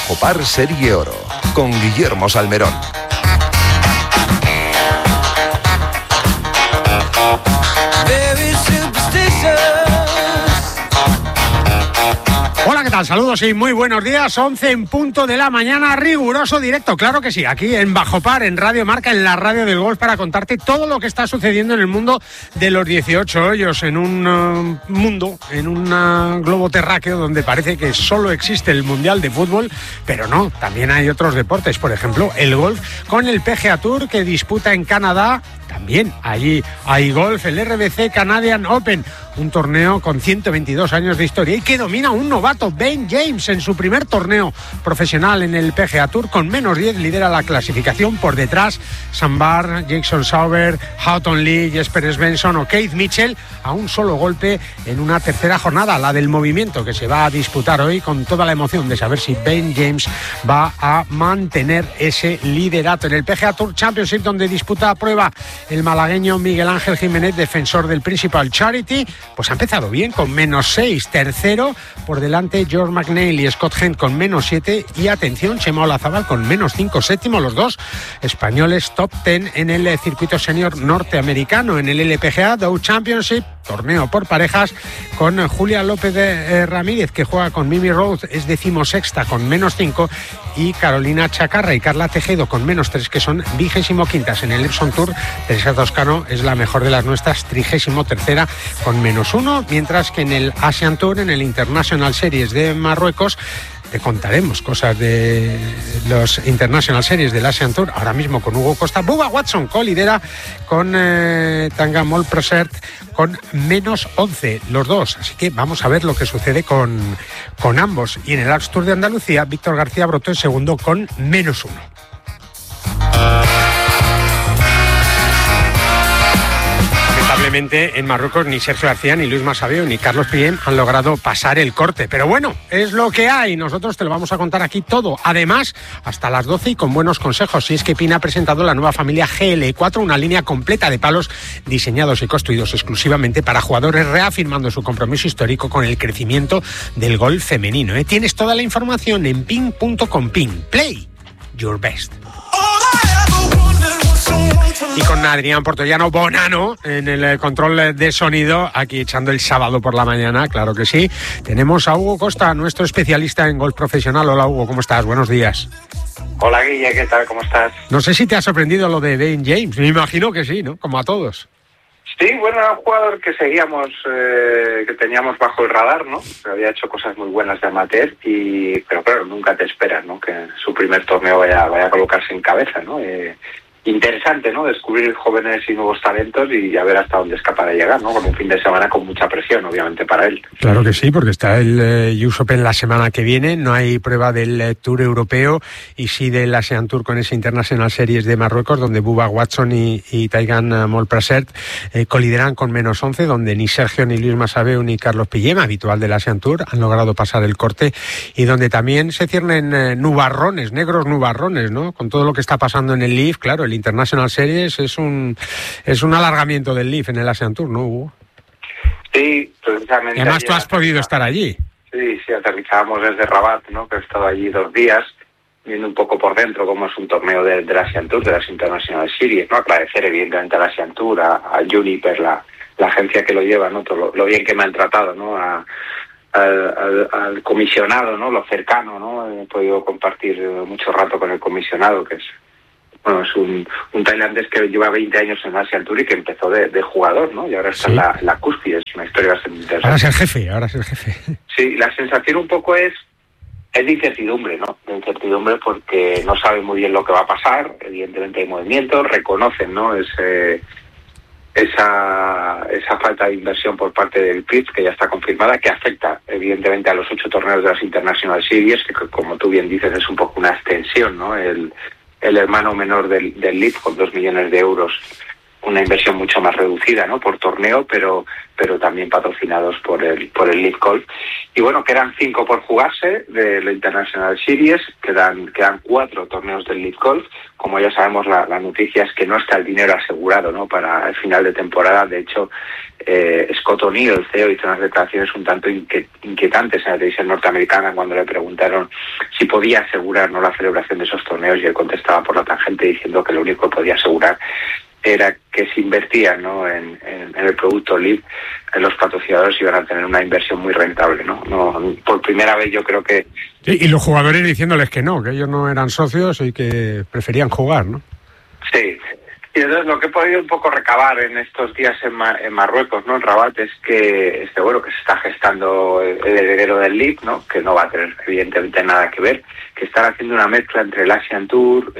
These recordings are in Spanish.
Bajo Par Serie Oro, con Guillermo Salmerón. Hola, ¿qué tal? Saludos y muy buenos días. 11 en punto de la mañana, riguroso directo, claro que sí, aquí en Bajo Par, en Radio Marca, en la radio del golf, para contarte todo lo que está sucediendo en el mundo de los 18 hoyos, en un mundo, en un globo terráqueo donde parece que solo existe el Mundial de Fútbol, pero no, también hay otros deportes, por ejemplo, el golf con el PGA Tour que disputa en Canadá. También allí hay golf, el RBC Canadian Open, un torneo con 122 años de historia y que domina un novato, Ben James, en su primer torneo profesional en el PGA Tour. Con menos 10 lidera la clasificación, por detrás Sam Barr, Jason Sauber, Houghton Lee, Jesper Svensson o Keith Mitchell, a un solo golpe en una tercera jornada, la del movimiento, que se va a disputar hoy con toda la emoción de saber si Ben James va a mantener ese liderato. En el PGA Tour Championship, donde disputa prueba el malagueño Miguel Ángel Jiménez, defensor del Principal Charity, pues ha empezado bien, con menos 6, tercero, por delante George McNeil y Scott Hent con menos 7, y atención, Chema Olazábal con menos 5, séptimo, los dos españoles top 10 en el circuito senior norteamericano. En el LPGA Dow Championship, torneo por parejas, con Julia López de Ramírez, que juega con Mimi Rose, es decimosexta con menos 5, y Carolina Chacarra y Carla Tejedo con menos 3, que son 25ª. En el Epson Tour, Teresa Toscano es la mejor de las nuestras, 33ª con menos 1, mientras que en el Asian Tour, en el International Series de Marruecos, te contaremos cosas de los International Series del Asian Tour, ahora mismo con Hugo Costa. Bubba Watson colidera con Tanga Molprosert con menos 11, los dos. Así que vamos a ver lo que sucede con ambos. Y en el Alps Tour de Andalucía, Víctor García brotó en segundo con menos 1. Lamentablemente en Marruecos ni Sergio García, ni Luis Masabeo, ni Carlos Piem han logrado pasar el corte. Pero bueno, es lo que hay. Nosotros te lo vamos a contar aquí todo. Además, hasta las 12 y con buenos consejos. Si es que Pina ha presentado la nueva familia GL4, una línea completa de palos diseñados y construidos exclusivamente para jugadores, reafirmando su compromiso histórico con el crecimiento del golf femenino. Tienes toda la información en ping.com. Ping, play your best. Y con Adrián Portollano Bonano en el control de sonido, aquí echando el sábado por la mañana, claro que sí. Tenemos a Hugo Costa, nuestro especialista en golf profesional. Hola Hugo, ¿cómo estás? Buenos días. Hola Guille, ¿qué tal? ¿Cómo estás? No sé si te ha sorprendido lo de Ben James, me imagino que sí, ¿no? Como a todos. Sí, bueno, era un jugador que seguíamos, que teníamos bajo el radar, ¿no? Había hecho cosas muy buenas de amateur, pero claro, nunca te esperas, ¿no? Que su primer torneo vaya a colocarse en cabeza, ¿no? Interesante, ¿no? Descubrir jóvenes y nuevos talentos y a ver hasta dónde es capaz de llegar, ¿no? Con un fin de semana con mucha presión, obviamente, para él. Claro que sí, porque está el US Open la semana que viene, no hay prueba del Tour Europeo y sí del Asian Tour con ese International Series de Marruecos, donde Bubba Watson y Taigan Molprasert colideran con menos 11, donde ni Sergio, ni Luis Masabeu, ni Carlos Pillem, habitual del Asian Tour, han logrado pasar el corte, y donde también se ciernen negros nubarrones, ¿no? Con todo lo que está pasando en el Leaf, claro, el International Series es un alargamiento del Leaf en el Asian Tour, ¿no, Hugo? Sí, precisamente. Y además tú has podido estar allí. Sí, aterrizábamos desde Rabat, ¿no? Que he estado allí 2 días, viendo un poco por dentro cómo es un torneo del Asian Tour, de las International Series, ¿no? Agradecer evidentemente al Asian Tour, a Juniper, la agencia que lo lleva, ¿no? Todo lo bien que me han tratado, ¿no? Al comisionado, ¿no? Lo cercano, ¿no? He podido compartir mucho rato con el comisionado, que es un tailandés que lleva 20 años en Asian Tour y que empezó de jugador, ¿no? Y ahora está en la cúspide, es una historia bastante interesante. Ahora es el jefe. Sí, la sensación un poco es de incertidumbre, ¿no? De incertidumbre porque no sabe muy bien lo que va a pasar, evidentemente hay movimientos, reconocen, ¿no? Esa falta de inversión por parte del PRIF, que ya está confirmada, que afecta evidentemente a los 8 torneos de las International Series, que como tú bien dices es un poco una extensión, ¿no? El hermano menor del LIV, con 2 millones de euros una inversión mucho más reducida, ¿no? Por torneo, pero también patrocinados por el Live Golf. Y bueno, quedan 5 por jugarse de la International Series, quedan 4 torneos del Live Golf. Como ya sabemos, la noticia es que no está el dinero asegurado, ¿no? Para el final de temporada. De hecho, Scott O'Neill, el CEO, hizo unas declaraciones un tanto inquietantes en la televisión norteamericana cuando le preguntaron si podía asegurar, ¿no?, la celebración de esos torneos, y él contestaba por la tangente diciendo que lo único que podía asegurar era que si invertían, ¿no?, en el producto LIV, los patrocinadores iban a tener una inversión muy rentable, ¿no? Por primera vez yo creo que... Sí, y los jugadores diciéndoles que ellos no eran socios y que preferían jugar, ¿no? Sí. Y entonces lo que he podido un poco recabar en estos días en Marruecos, ¿no?, en Rabat, es que que se está gestando el heredero del LIV, ¿no?, que no va a tener evidentemente nada que ver, que están haciendo una mezcla entre el Asian Tour,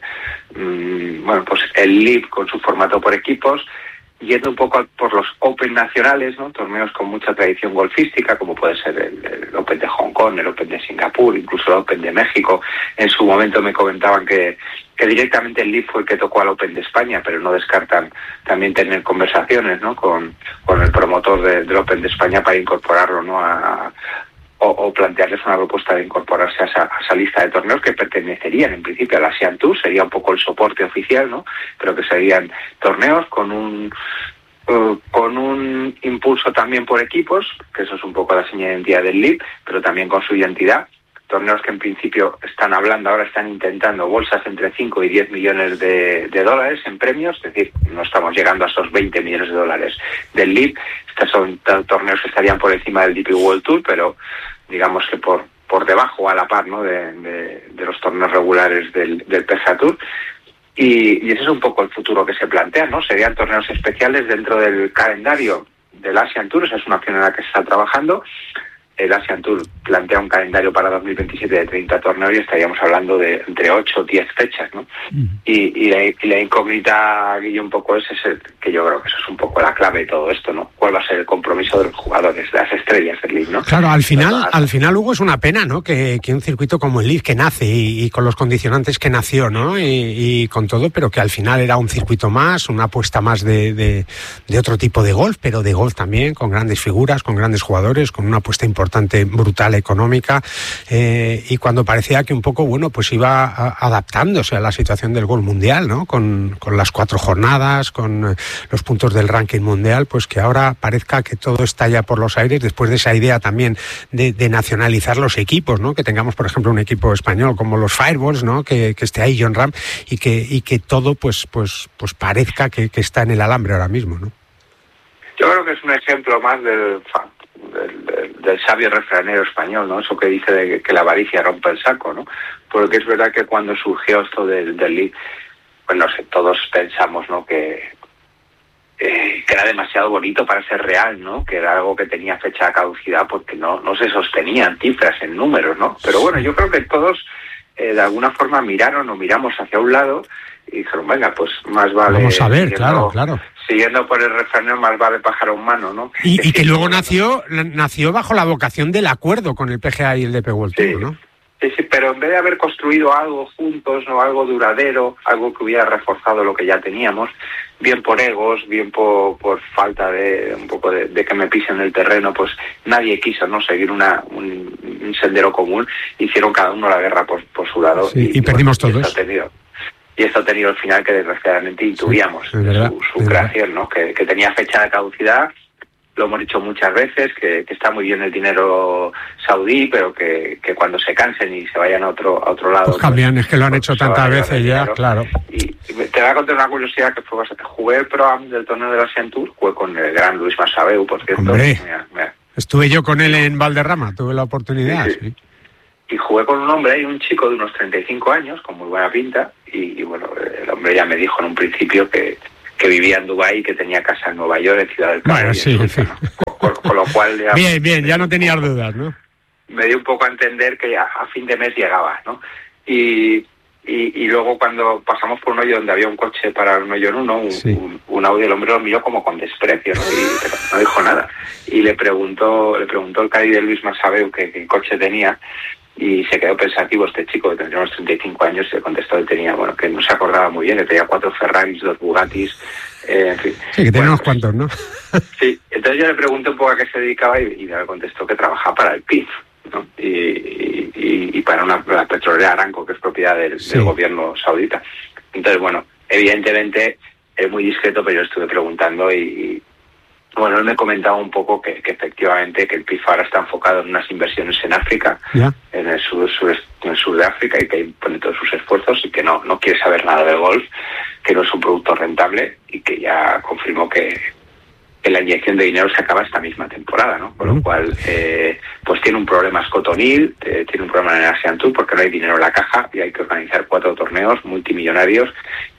pues el LIV con su formato por equipos, yendo un poco por los Open nacionales, ¿no?, torneos con mucha tradición golfística, como puede ser el Open de Hong Kong, el Open de Singapur, incluso el Open de México. En su momento me comentaban que directamente el LIV fue el que tocó al Open de España, pero no descartan también tener conversaciones, ¿no?, con el promotor del Open de España para incorporarlo, ¿no?, o plantearles una propuesta de incorporarse a esa lista de torneos que pertenecerían en principio al Asian Tour. Sería un poco el soporte oficial, ¿no?, pero que serían torneos con un impulso también por equipos, que eso es un poco la señal de identidad del LIV, pero también con su identidad. Torneos que en principio están intentando bolsas entre 5 y 10 millones de dólares en premios, es decir, no estamos llegando a esos 20 millones de dólares del LIV. Estos son torneos que estarían por encima del DP World Tour, pero digamos que por debajo, a la par, ¿no?, de los torneos regulares del PGA Tour. Y ese es un poco el futuro que se plantea, ¿no? Serían torneos especiales dentro del calendario del Asian Tour. Esa es una opción en la que se está trabajando. El Asian Tour plantea un calendario para 2027 de 30 torneos y estaríamos hablando de entre 8 o 10 fechas, ¿no? Y la incógnita, Guille, un poco es que yo creo que eso es un poco la clave de todo esto, ¿no? ¿Cuál va a ser el compromiso de los jugadores, de las estrellas del LIV, ¿no? Claro, al final, Hugo, es una pena, ¿no?, que un circuito como el LIV, que nace y con los condicionantes que nació, ¿no?, y con todo, pero que al final era un circuito más, una apuesta más de otro tipo de golf, pero de golf también, con grandes figuras, con grandes jugadores, con una apuesta importante, brutal, económica, y cuando parecía que un poco, pues iba adaptándose a la situación del golf mundial, ¿no?, con las 4 jornadas, con los puntos del ranking mundial, pues que ahora parezca que todo está ya por los aires, después de esa idea también de nacionalizar los equipos, ¿no?, que tengamos, por ejemplo, un equipo español como los Fireballs, ¿no?, que esté ahí John Ram, y que todo pues parezca que está en el alambre ahora mismo, ¿no? Yo creo que es un ejemplo más del sabio refranero español, ¿no? Eso que dice de que la avaricia rompe el saco, ¿no? Porque es verdad que cuando surgió esto del LIV, pues no sé, todos pensamos, ¿no?, que era demasiado bonito para ser real, ¿no?, que era algo que tenía fecha de caducidad porque no se sostenían cifras en números, ¿no? Pero bueno, yo creo que todos de alguna forma miramos hacia un lado y dijeron, venga, pues más vale... Vamos a ver, claro. Siguiendo por el refranero, más vale pájaro humano, ¿no? Y que luego nació bajo la vocación del acuerdo con el PGA y el DP World Tour, ¿no? Sí, pero en vez de haber construido algo juntos, ¿no?, algo duradero, algo que hubiera reforzado lo que ya teníamos, bien por egos, bien por falta de un poco de que me pisen el terreno, pues nadie quiso, ¿no?, seguir un sendero común. Hicieron cada uno la guerra por su lado. Sí, y perdimos todos. Y esto ha tenido el final que desgraciadamente intuíamos, su creación, ¿no?, que tenía fecha de caducidad. Lo hemos dicho muchas veces, que está muy bien el dinero saudí, pero que cuando se cansen y se vayan a otro lado... Pues cambian, es que lo han hecho tantas veces ya, claro. Y te voy a contar una curiosidad, que fue bastante... Jugué el Pro-Am del torneo de la Asian Tour, jugué con el gran Luis Masabeu, por cierto. Hombre, mira. Estuve yo con él en Valderrama, tuve la oportunidad, sí. Y jugué con un hombre y un chico de unos 35 años, con muy buena pinta, y bueno, el hombre ya me dijo en un principio que vivía en Dubái y que tenía casa en Nueva York, en Ciudad del Cabo. Bueno, sí, sí. Con lo cual... Ya, bien, ya no tenías dudas, ¿no? Me dio un poco a entender que a fin de mes llegaba, ¿no? Y luego cuando pasamos por un hoyo donde había un coche para un hoyo en uno, un Audi, el hombre lo miró como con desprecio, ¿no? Y no dijo nada. Y le preguntó el caddy de Luis Masabeu qué coche tenía, y se quedó pensativo este chico, que tendría unos 35 años, y le contestó que tenía, que no se acordaba muy bien, que tenía 4 Ferraris, 2 Bugattis, En fin. Sí, que tiene unos cuantos, ¿no? Sí, entonces yo le pregunté un poco a qué se dedicaba y me contestó que trabajaba para el PIF, ¿no? Y para la petrolera Aramco, que es propiedad del gobierno saudita. Entonces, bueno, evidentemente es muy discreto, pero yo estuve preguntando y bueno, él me comentaba un poco que efectivamente que el PIF ahora está enfocado en unas inversiones en África, en el sur de África, y que ahí pone todos sus esfuerzos y que no quiere saber nada del golf, que no es un producto rentable y que ya confirmó que la inyección de dinero se acaba esta misma temporada, ¿no? Con lo cual, pues tiene un problema Scott O'Neill, tiene un problema en el Asian Tour porque no hay dinero en la caja y hay que organizar 4 torneos multimillonarios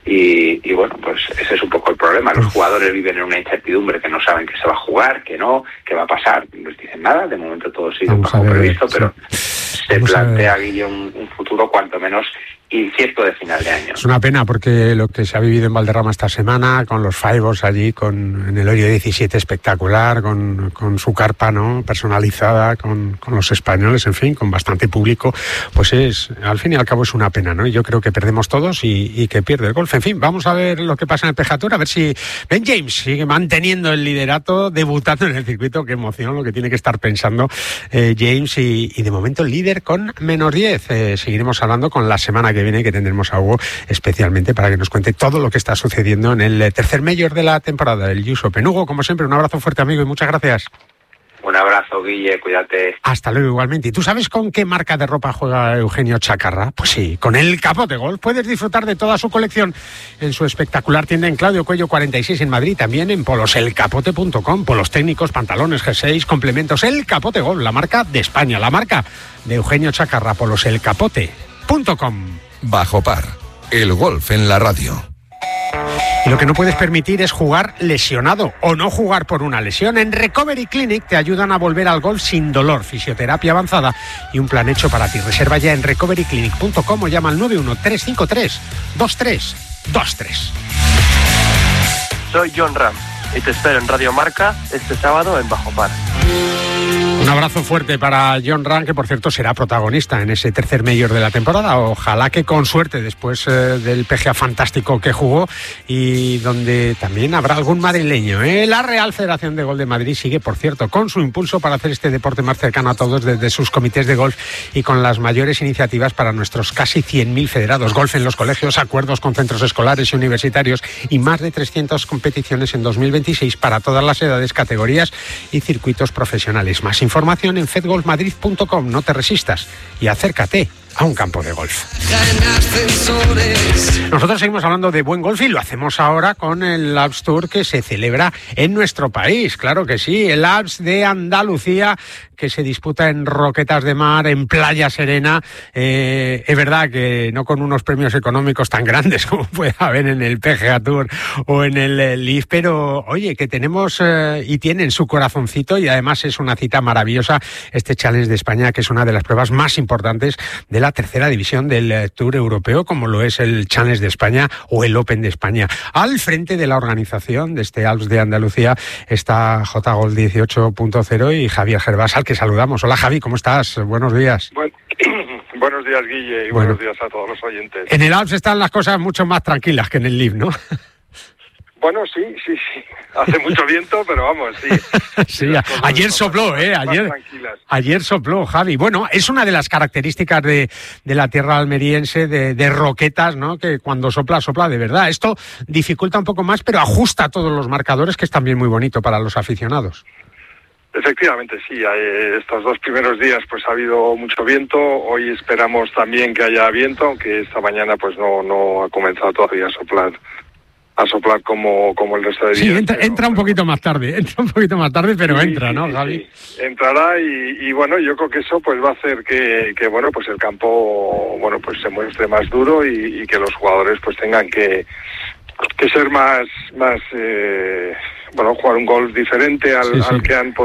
y bueno, pues ese es un poco el problema. Los jugadores viven en una incertidumbre, que no saben que se va a jugar, que no, qué va a pasar, no les dicen nada, de momento todo sigue bajo previsto, pero se plantea, Guille, un futuro cuanto menos incierto de final de año. Es una pena porque lo que se ha vivido en Valderrama esta semana, con los Faibos allí, en el hoyo 17 espectacular, con su carpa, ¿no?, personalizada, con los españoles, en fin, con bastante público, pues al fin y al cabo es una pena, ¿no? Y yo creo que perdemos todos y que pierde el golf. En fin, vamos a ver lo que pasa en el PGA Tour, a ver si Ben James sigue manteniendo el liderato, debutando en el circuito. Qué emoción lo que tiene que estar pensando James, y de momento el líder con -10. Seguiremos hablando con la semana que viene, que tendremos a Hugo especialmente para que nos cuente todo lo que está sucediendo en el tercer Major de la temporada, el US Open. Hugo, como siempre, un abrazo fuerte, amigo, y muchas gracias. Un abrazo, Guille, cuídate. Hasta luego, igualmente. ¿Y tú sabes con qué marca de ropa juega Eugenio Chacarra? Pues sí, con el Capote Golf. Puedes disfrutar de toda su colección en su espectacular tienda en Claudio Cuello 46 en Madrid, también en poloselcapote.com. Polos técnicos, pantalones, jerseys, complementos. El Capote Golf, la marca de España, la marca de Eugenio Chacarra. poloselcapote.com. Bajo par, el golf en la radio. Y lo que no puedes permitir es jugar lesionado o no jugar por una lesión. En Recovery Clinic te ayudan a volver al golf sin dolor, fisioterapia avanzada y un plan hecho para ti. Reserva ya en recoveryclinic.com o llama al 91-353-2323. Soy John Ram y te espero en Radio Marca este sábado en Bajo Par. Un abrazo fuerte para John Ram, que por cierto será protagonista en ese tercer Major de la temporada. Ojalá que con suerte, después del PGA fantástico que jugó, y donde también habrá algún madrileño. La Real Federación de Golf de Madrid sigue, por cierto, con su impulso para hacer este deporte más cercano a todos desde sus comités de golf y con las mayores iniciativas para nuestros casi 100.000 federados. Golf en los colegios, acuerdos con centros escolares y universitarios y más de 300 competiciones en 2026 para todas las edades, categorías y circuitos profesionales. Más información en fedgolfmadrid.com. No te resistas y acércate a un campo de golf. Nosotros seguimos hablando de buen golf y lo hacemos ahora con el Alps Tour, que se celebra en nuestro país. Claro que sí, el Alps de Andalucía, que se disputa en Roquetas de Mar, en Playa Serena. Es verdad que no con unos premios económicos tan grandes como puede haber en el PGA Tour o en el LIV, pero oye, que tenemos y tienen su corazoncito, y además es una cita maravillosa este Challenge de España, que es una de las pruebas más importantes de la tercera división del Tour europeo, como lo es el Challenge de España o el Open de España. Al frente de la organización de este Alps de Andalucía está JGolf 18.0 y Javier Gervás, al que saludamos. Hola, Javi, ¿cómo estás? Buenos días. Buenos días, Guille, y buenos días a todos los oyentes. En el Alps están las cosas mucho más tranquilas que en el LIV, ¿no? Bueno, sí. Hace mucho viento, pero vamos, sí. Sí, ayer sopló, ayer sopló, Javi. Bueno, es una de las características de la tierra almeriense, de Roquetas, ¿no? Que cuando sopla de verdad. Esto dificulta un poco más, pero ajusta todos los marcadores, que es también muy bonito para los aficionados. Efectivamente, sí. Estos 2 primeros días pues ha habido mucho viento. Hoy esperamos también que haya viento, aunque esta mañana pues no ha comenzado todavía a soplar como el resto de días. Sí, entra un poquito más tarde, pero sí, entra, ¿no, Javi? Sí. Entrará y bueno, yo creo que eso pues va a hacer que bueno, pues el campo, bueno, pues se muestre más duro y que los jugadores pues tengan que ser más jugar un golf diferente al que han